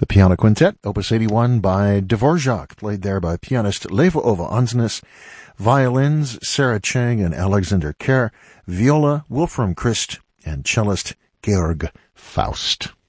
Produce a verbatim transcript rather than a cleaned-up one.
The Piano Quintet, Opus eighty-one by Dvorak, played there by pianist Leva Ova Ansnes, violins Sarah Cheng and Alexander Kerr, viola Wolfram Christ, and cellist Georg Faust.